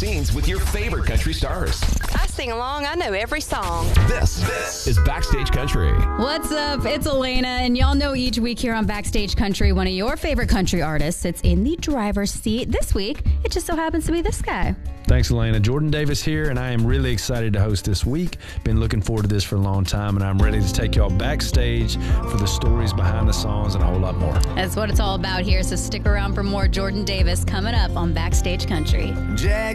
scenes with your favorite country stars. I sing along. I know every song. This is Backstage Country. What's up? It's Elena, and y'all know each week here on Backstage Country, one of your favorite country artists sits in the driver's seat. This week, it just so happens to be this guy. Thanks, Elena. Jordan Davis here, and I am really excited to host this week. Been looking forward to this for a long time, and I'm ready to take y'all backstage for the stories behind the songs and a whole lot more. That's what it's all about here, so stick around for more Jordan Davis coming up on Backstage Country.